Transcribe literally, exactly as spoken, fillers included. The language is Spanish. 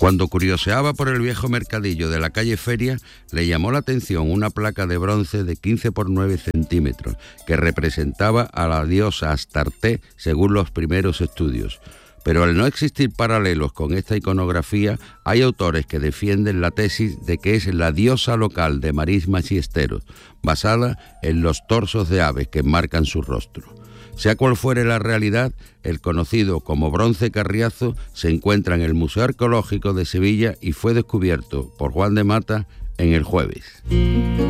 Cuando curioseaba por el viejo mercadillo de la calle Feria, le llamó la atención una placa de bronce de quince por nueve centímetros que representaba a la diosa Astarté según los primeros estudios. Pero al no existir paralelos con esta iconografía, hay autores que defienden la tesis de que es la diosa local de marismas y esteros, basada en los torsos de aves que enmarcan su rostro. Sea cual fuere la realidad, el conocido como bronce Carriazo se encuentra en el Museo Arqueológico de Sevilla y fue descubierto por Juan de Mata en El Jueves.